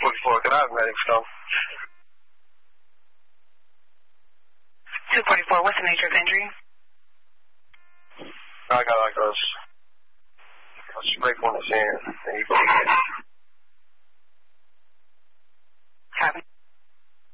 244, can I have medic stone? 244, what's the nature of injury? I got like a scrape on his hand, and he